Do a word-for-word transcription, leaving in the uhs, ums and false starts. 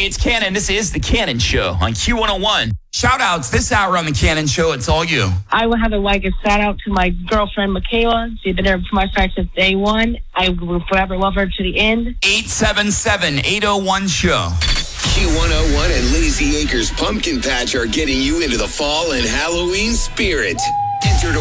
it's Cannon. This is The Cannon Show on Q one oh one. Shout outs this hour on The Cannon Show. It's all you. I would have to like a shout out to my girlfriend, Michaela. She's been there for my side since day one. I will forever love her to the end. eight seven seven, eight oh one, show. Q one oh one and Lazy Acres Pumpkin Patch are getting you into the fall and Halloween spirit.